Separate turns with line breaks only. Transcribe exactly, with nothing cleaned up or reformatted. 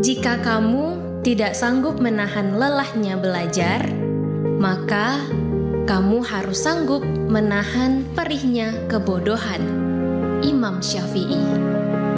Jika kamu tidak sanggup menahan lelahnya belajar, maka kamu harus sanggup menahan perihnya kebodohan. Imam Syafi'i.